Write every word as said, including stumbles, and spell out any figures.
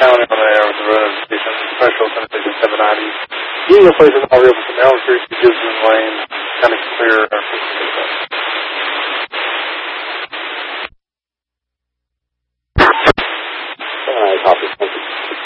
county on there with the road station, special sanitation seven ninety. Getting a place in Aubrey over from Elm Street to gives them lane, kind of clear, uh,